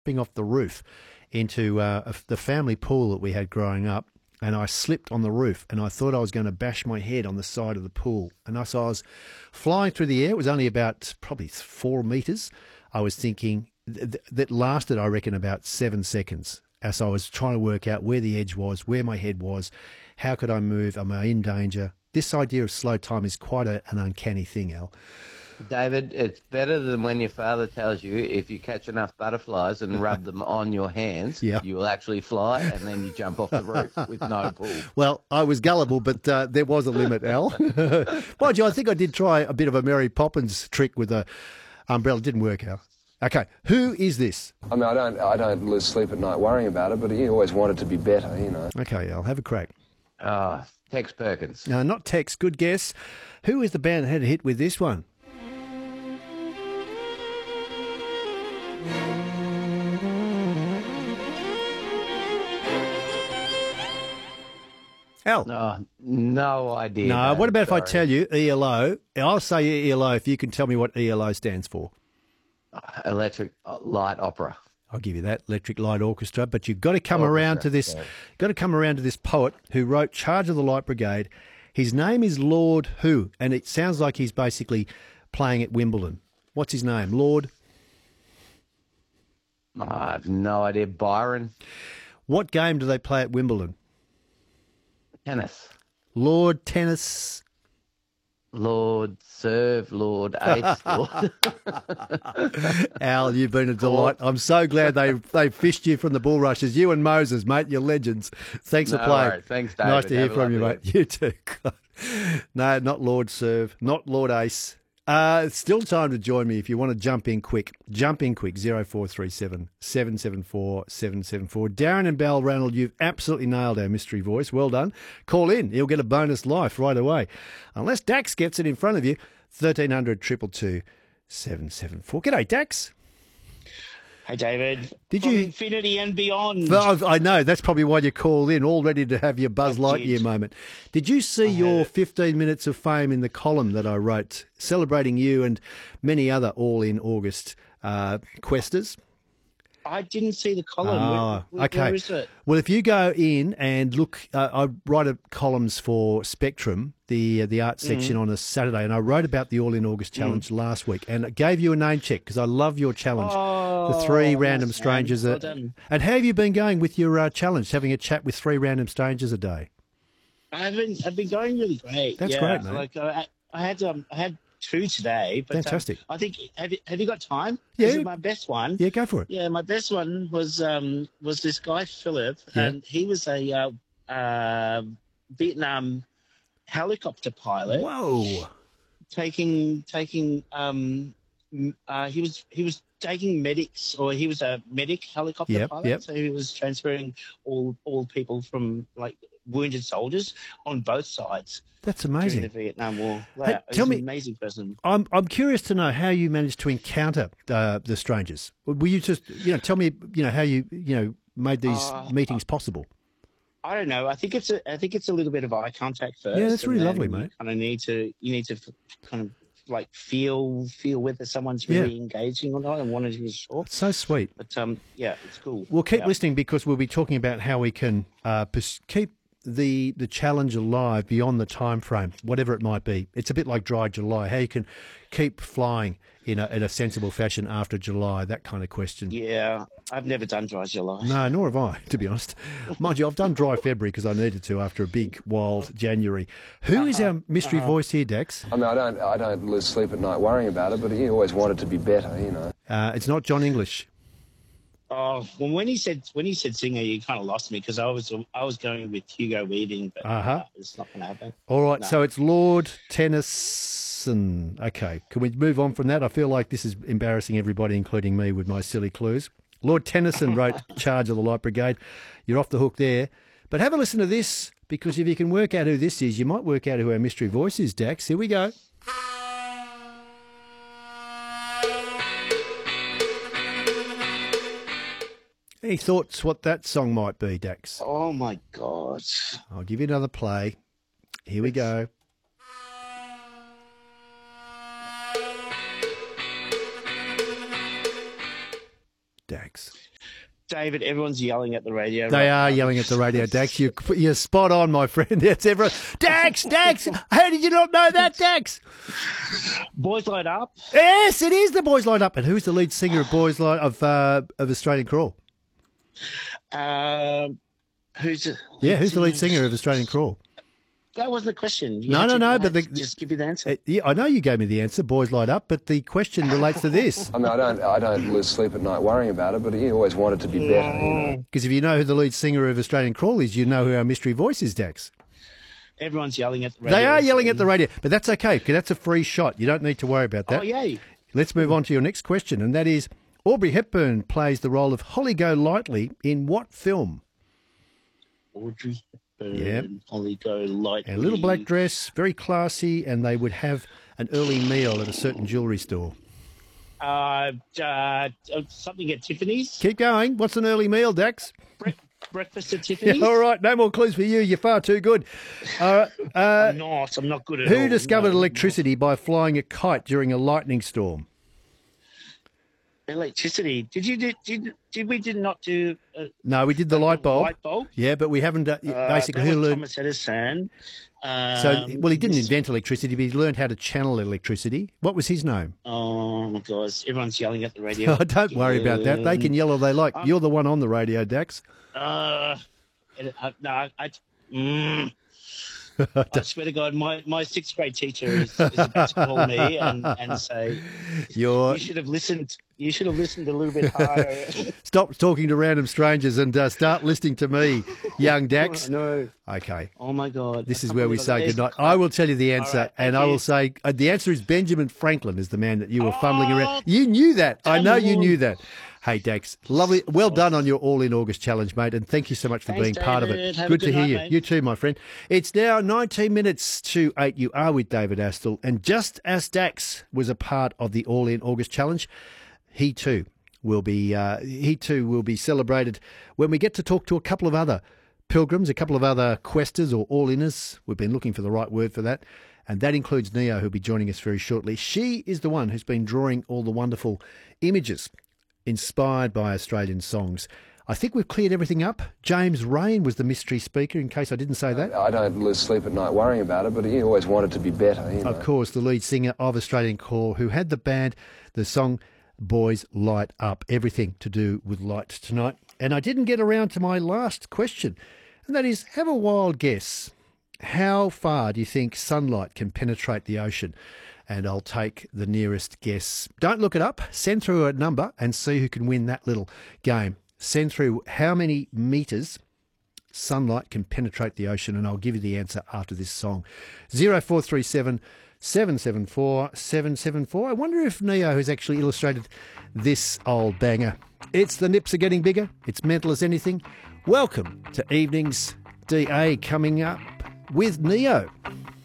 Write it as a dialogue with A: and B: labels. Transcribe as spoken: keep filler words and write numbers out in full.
A: jumping off the roof into uh, a, the family pool that we had growing up, and I slipped on the roof, and I thought I was going to bash my head on the side of the pool. And as I was flying through the air, it was only about probably four metres. I was thinking th- th- that lasted, I reckon, about seven seconds as I was trying to work out where the edge was, where my head was, how could I move, am I in danger? This idea of slow time is quite a, an uncanny thing, Al.
B: David, it's better than when your father tells you if you catch enough butterflies and rub them on your hands,
A: yeah.
B: you will actually fly, and then you jump off the roof with no pull.
A: Well, I was gullible, but uh, there was a limit, Al. Mind you, I think I did try a bit of a Mary Poppins trick with a umbrella. It didn't work, Al. Okay, who is this?
C: I mean, I don't, I don't lose sleep at night worrying about it, but you always want it to be better, you know.
A: Okay, Al, have a crack.
B: Ah, oh, Tex Perkins.
A: No, not Tex. Good guess. Who is the band that had a hit with this one? Al.
B: No, no idea.
A: No,
B: David,
A: what about
B: sorry.
A: if I tell you E L O? I'll say E L O if you can tell me what E L O stands for.
B: Electric Light Opera.
A: I'll give you that, Electric Light Orchestra. But you've got to come
B: Orchestra,
A: around to this.
B: yeah.
A: Got to come around to this poet who wrote "Charge of the Light Brigade." His name is Lord Who, and it sounds like he's basically playing at Wimbledon. What's his name, Lord?
B: I have no idea. Byron.
A: What game do they play at Wimbledon?
B: Tennis.
A: Lord Tennis.
B: Lord Serve, Lord Ace, Lord.
A: Al, you've been a delight. I'm so glad they they fished you from the bulrushes. You and Moses, mate, you're legends. Thanks
B: No
A: for playing.
B: worries. Thanks, David.
A: Nice to hear
B: Have a
A: from you,
B: lovely
A: mate. You too. No, not Lord Serve, not Lord Ace. Uh, it's still time to join me if you want to jump in quick. Jump in quick, zero four three seven, seven seven four, seven seven four. Darren and Balranald, you've absolutely nailed our mystery voice. Well done. Call in. You'll get a bonus life right away. Unless Dax gets it in front of you, thirteen hundred, two two two, seven seven four. G'day, Dax.
D: Hey, David.
A: Did
D: From
A: you-
D: Infinity and beyond.
A: Well, I know. That's probably why you called in, all ready to have your Buzz
D: I
A: Lightyear
D: did.
A: moment. Did you see
D: I had
A: your
D: it.
A: fifteen minutes of fame in the column that I wrote, celebrating you and many other all-in August uh, questers?
D: I didn't see the column.
A: Ah,
D: where, where,
A: okay.
D: Where is it?
A: Well, if you go in and look, uh, I write a columns for Spectrum, the uh, the art section
D: Mm.
A: on a Saturday, and I wrote about the All in August challenge last week, and I gave you a name check because I love your challenge.
D: Oh,
A: the three
D: nice,
A: random
D: man.
A: strangers.
D: Well
A: that-
D: done.
A: and how have you been going with your uh, challenge? Having a chat with three random strangers a day.
D: I've been I've been going really great.
A: That's
D: yeah.
A: great, mate.
D: Like I, I had um I had two today. But, um,
A: Fantastic.
D: I think have you, have you got time?
A: Yeah.
D: This is my best one.
A: Yeah, go for it.
D: Yeah, my best one was um was this guy Philip,
A: Yeah.
D: and he was a uh, uh, Vietnam helicopter pilot.
A: Whoa.
D: taking taking um m- uh, he was he was taking medics, or he was a medic helicopter
A: Yep,
D: pilot,
A: yep.
D: so he was transferring all all people from like wounded soldiers on both sides
A: That's
D: during the
A: amazing.
D: Vietnam War.
A: Hey,
D: Wow, he
A: tell
D: was
A: me-
D: an amazing person.
A: I'm I'm curious to know how you managed to encounter uh, the strangers. Were you just, you know, tell me, you know, how you, you know, made these
D: Uh,
A: meetings possible?
D: I don't know. I think it's a I think it's a little bit of eye contact first.
A: Yeah, that's
D: and
A: really
D: then
A: lovely,
D: you
A: mate.
D: Kind of need to you need to f- kind of like feel feel whether someone's really engaging or not, and wanted to talk.
A: It's so sweet.
D: But um, yeah, it's cool.
A: Well, keep
D: Yeah.
A: listening because we'll be talking about how we can uh, pers- keep the the challenge alive beyond the time frame, whatever it might be. It's a bit like Dry July, how you can keep flying in a, in a sensible fashion after July, that kind of question.
D: Yeah, I've never done dry July.
A: No, nor have I, to be honest. Mind you, I've done dry February because I needed to after a big, wild January. Who is our mystery voice here, Dex?
C: I mean, I don't, I don't lose sleep at night worrying about it, but you always want it to be better, you know.
A: Uh, it's not John English.
D: Oh, well, when he said when he said singer, you kind of lost me because I was I was going with Hugo Weaving, but
A: Uh-huh.
D: uh, it's not going to happen.
A: All right,
D: No.
A: so it's Lord Tennyson. Okay, can we move on from that? I feel like this is embarrassing everybody, including me, with my silly clues. Lord Tennyson wrote Charge of the Light Brigade. You're off the hook there. But have a listen to this, because if you can work out who this is, you might work out who our mystery voice is, Dax. Here we go. Any thoughts what that song might be, Dax?
D: Oh my God!
A: I'll give you another play. Here we go. Dax.
D: David, everyone's yelling at the radio.
A: They
D: right
A: are
D: now.
A: yelling at the radio, Dax. You, you're spot on, my friend. That's everyone. Dax, Dax, how did you not know that, Dax?
D: Boys Light Up.
A: Yes, it is the Boys Light Up. And who's the lead singer of Boys Light of uh, of Australian Crawl?
D: Um, who's
A: Yeah, who's the lead singer of Australian Crawl?
D: That wasn't the question. You
A: No,
D: had
A: no,
D: to-
A: no,
D: I
A: but
D: had
A: the-
D: to just give you the answer.
A: Uh, yeah, I know you gave me the answer, Boys Light Up, but the question relates to this.
C: I mean, I don't, I don't lose sleep at night worrying about it, but you always want it to be better, you know.
A: Because if you know who the lead singer of Australian Crawl is, you know who our mystery voice is, Dax.
D: Everyone's yelling at the radio.
A: They are yelling at the radio, but that's okay, because that's a free shot. You don't need to worry about that.
D: Oh, yay.
A: Let's move on to your next question, and that is, Aubrey Hepburn plays the role of Holly Golightly in what film?
D: Audrey Hepburn,
A: Yep.
D: Holly Golightly.
A: A little black dress, very classy, and they would have an early meal at a certain jewellery store.
D: Uh, uh, something at Tiffany's.
A: Keep going. What's an early meal, Dax?
D: Bre- breakfast at Tiffany's.
A: All right, no more clues for you. You're far too good. All right, uh,
D: I'm not. I'm not good at all.
A: who discovered
D: No,
A: electricity by flying a kite during a lightning storm?
D: Electricity. Did you do? Did, did we did not do uh,
A: No, we did the light bulb.
D: light bulb?
A: Yeah, but we haven't. Uh,
D: Uh,
A: basically,
D: that
A: who
D: was
A: learned?
D: Thomas Edison. Um,
A: So, well, he didn't
D: this-
A: invent electricity, but he learned how to channel electricity. What was his name?
D: Oh my gosh! Everyone's yelling at the radio.
A: Oh, don't worry about that. They can yell all they like. You're the one on the radio, Dax.
D: Uh, it- uh, no, I. I mm, I swear to God, my, my sixth grade teacher is, is about to call me and, and say,
A: You're
D: "You should have listened. You should have listened a little bit harder."
A: stop talking to random strangers and uh, start listening to me, young Dax.
D: No.
A: Okay.
D: Oh my God!
A: This
D: I
A: is
D: can't
A: where we
D: believe
A: say
D: I-
A: goodnight. I will tell you the answer,
D: right,
A: and
D: thank
A: I will
D: you.
A: say uh, the answer is Benjamin Franklin is the man that you were fumbling around. You knew that. I know you knew that. Hey, Dax, lovely. Well done on your All In August challenge, mate, and thank you so much for
D: Thanks,
A: being part of it.
D: David. Have a
A: Good to
D: good
A: hear
D: night,
A: you.
D: mate.
A: You too, my friend. It's now nineteen minutes to eight. You are with David Astle, and just as Dax was a part of the All In August challenge, he too will be. Uh, he too will be celebrated when we get to talk to a couple of other pilgrims, a couple of other questers or all-inners. We've been looking for the right word for that. And that includes Neo, who'll be joining us very shortly. She is the one who's been drawing all the wonderful images inspired by Australian songs. I think we've cleared everything up. James Rain was the mystery speaker, in case I didn't say that.
C: I don't lose sleep at night worrying about it, but you always want it to be better, you know.
A: Of course, the lead singer of Australian Crawl, who had the band, the song Boys Light Up, everything to do with light tonight. And I didn't get around to my last question, and that is, have a wild guess. How far do you think sunlight can penetrate the ocean? And I'll take the nearest guess. Don't look it up. Send through a number and see who can win that little game. Send through how many metres sunlight can penetrate the ocean, and I'll give you the answer after this song. zero four three seven, seven seven four, seven seven four. I wonder if Neo has actually illustrated this old banger. It's The Nips Are Getting Bigger. It's mental as anything. Welcome to Evenings D A, coming up with Neo.